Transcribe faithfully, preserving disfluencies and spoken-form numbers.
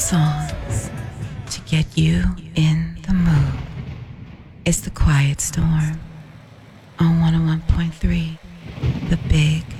songs to get you in the mood. It's the Quiet Storm on one oh one point three, The Big